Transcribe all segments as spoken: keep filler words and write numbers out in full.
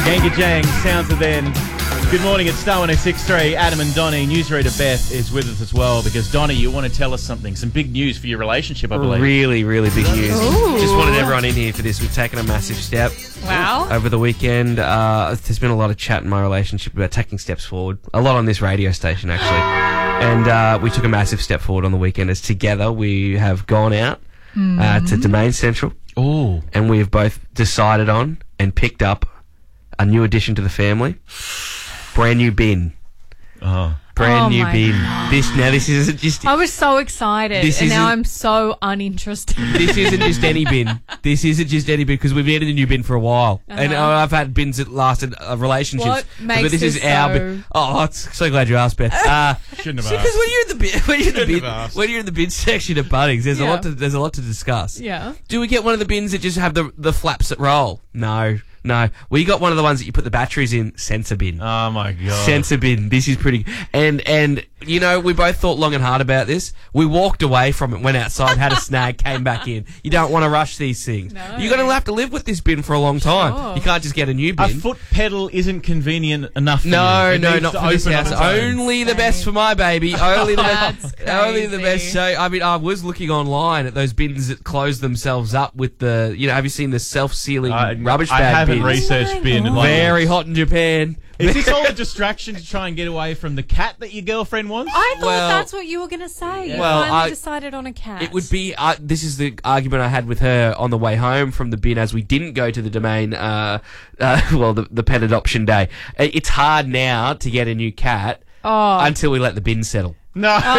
Ganga Jang, sounds of then. Good morning, it's Star one oh six point three. Adam and Donnie, newsreader Beth is with us as well because, Donnie, you want to tell us something. Some big news for your relationship, I believe. Really, really big news. Ooh. Just wanted everyone in here for this. We've taken a massive step. Wow. Over the weekend, uh, there's been a lot of chat in my relationship about taking steps forward. A lot on this radio station, actually. And uh, we took a massive step forward on the weekend as together we have gone out mm. uh, to Domain Central. Ooh. And we have both decided on and picked up a new addition to the family. Brand new bin. Oh. Brand Oh new my bin. God. This now this isn't just I was so excited, This and now isn't- I'm so uninterested. this isn't just any bin. This isn't just any bin because we've needed a new bin for a while, Uh-huh. and uh, I've had bins that lasted uh, relationships. What makes but this this is our so- bin. Oh, it's so glad you asked, Beth. Uh, Shouldn't have Because asked. when you're in the bin, when you're in the Shouldn't bin, have asked. when you're in the bin section at Bunnings, there's a Yeah. lot to there's a lot to discuss. Yeah. Do we get one of the bins that just have the the flaps that roll? No, no. We got one of the ones that you put the batteries in. Sensor bin. Oh, my God. Sensor bin. This is pretty. And and you know, we both thought long and hard about this. We walked away from it, went outside, had a snag, came back in. You don't want to rush these things. No. You're going to have to live with this bin for a long time. Sure. You can't just get a new bin. A foot pedal isn't convenient enough for No, you. It no, needs not to for this open on house. its own. Only the best for my baby. Only the That's best. Only the best. crazy. So, I mean, I was looking online at those bins that close themselves up with the, you know, have you seen the self-sealing I- rubbish I bag haven't bins? researched Oh my bin. God. Like, Very hot in Japan. is this all a distraction to try and get away from the cat that your girlfriend wants? I thought Well- that's what you were going to say. You Well, finally I- decided on a cat. It would be. Uh, this is the argument I had with her on the way home from the bin, as we didn't go to the Domain. Uh, uh, well, the, the pet adoption day. Uh, It's hard now to get a new cat Oh. until we let the bin settle. No. Oh,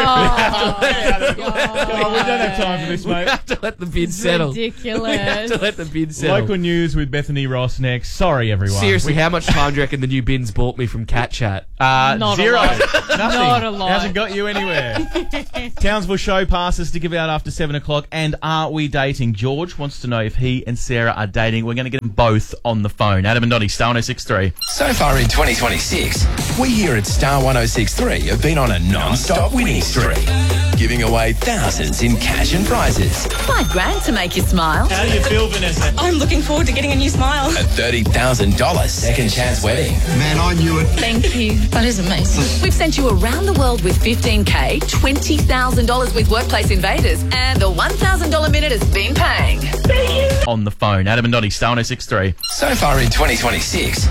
Come on, we don't have time for this, We mate. have to let the bin settle. We have ridiculous. to let the bin settle. Local news with Bethany Ross next. Sorry, everyone. Seriously, We- how much time do you reckon the new bins bought me from Cat Chat? Uh, Not a zero. lot. Nothing. Not a lot. It hasn't got you anywhere. Townsville show passes to give out after seven o'clock. And are we dating? George wants to know if he and Sarah are dating. We're going to get them both on the phone. Adam and Donnie, Star one oh six point three. So far in twenty twenty-six, we here at Star one oh six point three have been on a non-stop winning streak, giving away thousands in cash and prizes. Five grand to make you smile. How do you feel, Vanessa? I'm looking forward to getting a new smile. A thirty thousand dollars second chance wedding. Man, I knew it. Thank you. That is amazing. We've sent you around the world with fifteen K, twenty thousand dollars with Workplace Invaders, and the one thousand dollars minute has been paying. On the phone. Adam and Donnie, Star one oh six point three. So far in twenty twenty-six,